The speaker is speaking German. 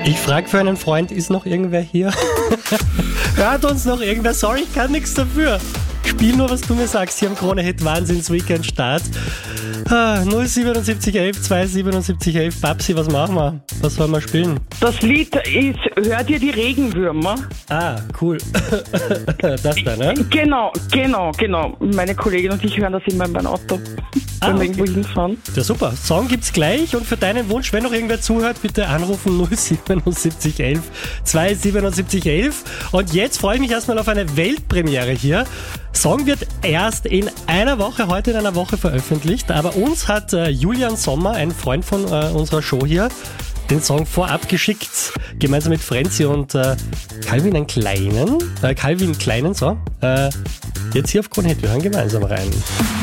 Ich frage für einen Freund, ist noch irgendwer hier? Hört uns noch irgendwer? Sorry, ich kann nichts dafür. Spiel nur, was du mir sagst. Hier am Krone-Hit Wahnsinns-Weekend-Start. 07711 27711. Babsi, was machen wir? Was sollen wir spielen? Das Lied ist Hört ihr die Regenwürmer? Ah, cool. Das da, ne? Genau. Meine Kollegin und ich hören das immer in meinem Auto, wenn wir irgendwo hinfahren. Ja, super. Song gibt's gleich und für deinen Wunsch, wenn noch irgendwer zuhört, bitte anrufen 07711 27711. Und jetzt freue ich mich erstmal auf eine Weltpremiere hier. Song wird erst in einer Woche, heute in einer Woche veröffentlicht, aber uns hat Julian Sommer, ein Freund von unserer Show hier, den Song vorab geschickt, gemeinsam mit Frenzy und Calvin Kleinen, so. Jetzt hier auf Krone-Hit, wir hören gemeinsam rein.